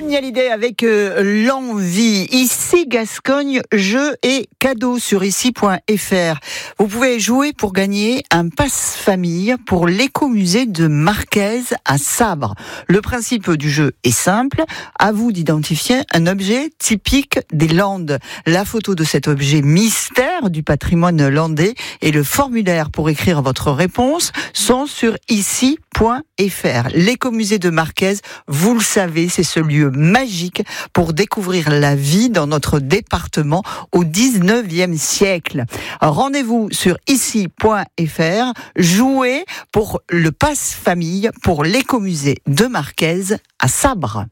Nordine Hallyday avec l'envie. Ici Gascogne, jeux et cadeaux sur ici.fr. Vous pouvez jouer pour gagner un passe-famille pour l'écomusée de Marquez à Sabre. Le principe du jeu est simple. À vous d'identifier un objet typique des Landes. La photo de cet objet mystère du patrimoine landais et le formulaire pour écrire votre réponse sont sur ici.fr. L'écomusée de Marquez, vous le savez, c'est ce lieu magique pour découvrir la vie dans notre département au 19e siècle. Rendez-vous sur ici.fr, jouez pour le passe-famille pour l'écomusée de Marquez à Sabre.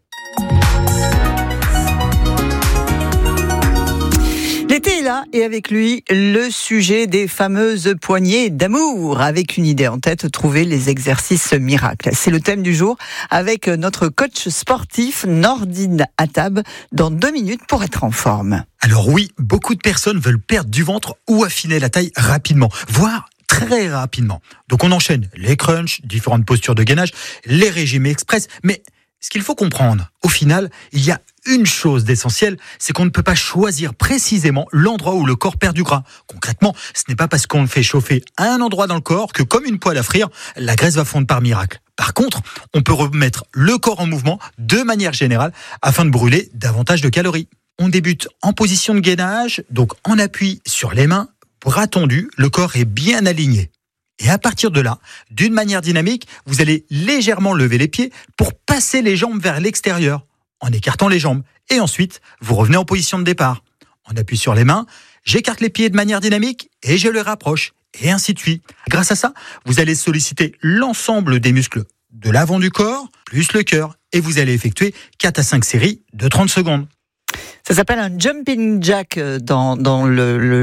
L'été est là et avec lui, le sujet des fameuses poignées d'amour. Avec une idée en tête, trouver les exercices miracles. C'est le thème du jour avec notre coach sportif Nordine Attab dans 2 minutes pour être en forme. Alors oui, beaucoup de personnes veulent perdre du ventre ou affiner la taille rapidement, voire très rapidement. Donc on enchaîne les crunchs, différentes postures de gainage, les régimes express, mais ce qu'il faut comprendre, au final, il y a une chose d'essentielle, c'est qu'on ne peut pas choisir précisément l'endroit où le corps perd du gras. Concrètement, ce n'est pas parce qu'on le fait chauffer à un endroit dans le corps que, comme une poêle à frire, la graisse va fondre par miracle. Par contre, on peut remettre le corps en mouvement de manière générale afin de brûler davantage de calories. On débute en position de gainage, donc en appui sur les mains, bras tendus, le corps est bien aligné. Et à partir de là, d'une manière dynamique, vous allez légèrement lever les pieds pour passer les jambes vers l'extérieur, en écartant les jambes. Et ensuite, vous revenez en position de départ. On appuie sur les mains, j'écarte les pieds de manière dynamique et je les rapproche. Et ainsi de suite. Grâce à ça, vous allez solliciter l'ensemble des muscles de l'avant du corps, plus le cœur. Et vous allez effectuer 4 à 5 séries de 30 secondes. Ça s'appelle un jumping jack dans le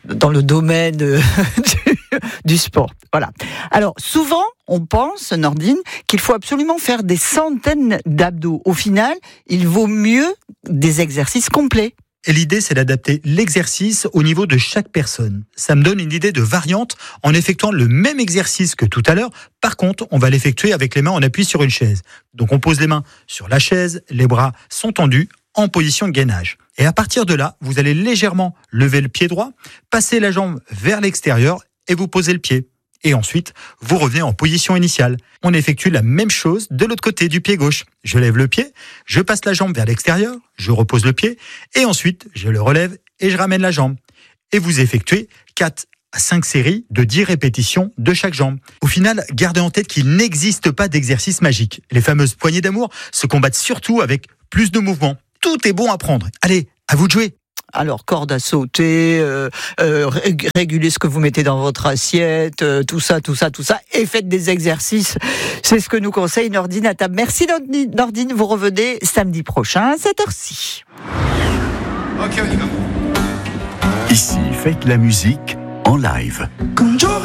domaine du sport. Voilà. Alors, souvent, on pense, Nordine, qu'il faut absolument faire des centaines d'abdos. Au final, il vaut mieux des exercices complets. Et l'idée, c'est d'adapter l'exercice au niveau de chaque personne. Ça me donne une idée de variante en effectuant le même exercice que tout à l'heure. Par contre, on va l'effectuer avec les mains en appui sur une chaise. Donc, on pose les mains sur la chaise, les bras sont tendus, en position de gainage. Et à partir de là, vous allez légèrement lever le pied droit, passer la jambe vers l'extérieur et vous posez le pied. Et ensuite, vous revenez en position initiale. On effectue la même chose de l'autre côté du pied gauche. Je lève le pied, je passe la jambe vers l'extérieur, je repose le pied et ensuite, je le relève et je ramène la jambe. Et vous effectuez 4 à 5 séries de 10 répétitions de chaque jambe. Au final, gardez en tête qu'il n'existe pas d'exercice magique. Les fameuses poignées d'amour se combattent surtout avec plus de mouvements. Tout est bon à prendre. Allez, à vous de jouer. Alors, corde à sauter, régulez ce que vous mettez dans votre assiette, tout ça, et faites des exercices. C'est ce que nous conseille Nordine Attab. Merci Nordine, vous revenez samedi prochain à cette heure-ci. Ok, on y va. Ici, faites la musique en live.